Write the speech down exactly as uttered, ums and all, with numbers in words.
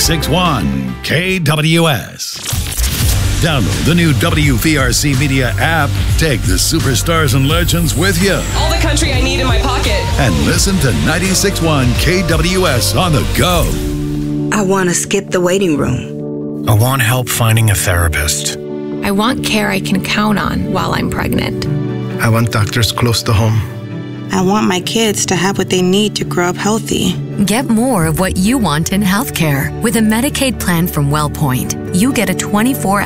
ninety-six point one K W S. Download the new W V R C Media app. Take the superstars and legends with you. All the country I need in my pocket. And listen to ninety-six point one K W S on the go. I want to skip the waiting room. I want help finding a therapist. I want care I can count on while I'm pregnant. I want doctors close to home. I want my kids to have what they need to grow up healthy. Get more of what you want in healthcare with a Medicaid plan from WellPoint. You get a twenty-four